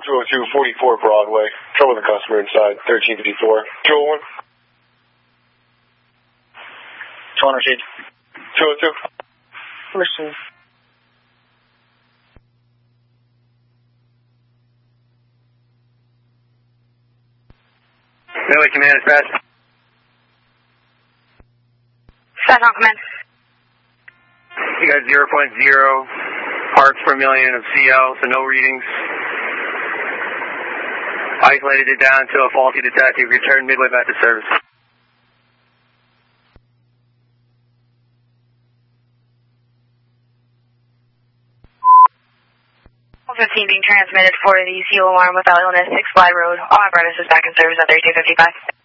202-44 Broadway. Trouble with the customer inside, 1354. 201. 200 received. 202. Received. Midway Command is fast. Fast on command. You got 0.0 parts per million of CL, so no readings. Isolated it down to a faulty detective. Return Midway back to service. 15 being transmitted for the CO alarm without illness, 6 Fly Road. All apparatus is back in service at 3255.